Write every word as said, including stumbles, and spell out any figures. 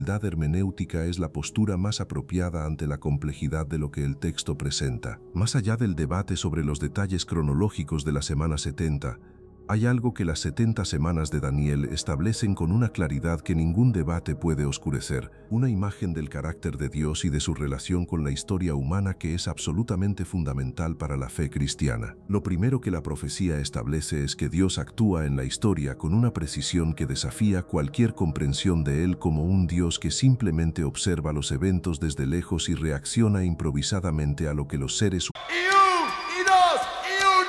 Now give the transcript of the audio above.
La hermenéutica es la postura más apropiada ante la complejidad de lo que el texto presenta. Más allá del debate sobre los detalles cronológicos de la semana setenta, hay algo que las setenta semanas de Daniel establecen con una claridad que ningún debate puede oscurecer, una imagen del carácter de Dios y de su relación con la historia humana que es absolutamente fundamental para la fe cristiana. Lo primero que la profecía establece es que Dios actúa en la historia con una precisión que desafía cualquier comprensión de Él como un Dios que simplemente observa los eventos desde lejos y reacciona improvisadamente a lo que los seres humanos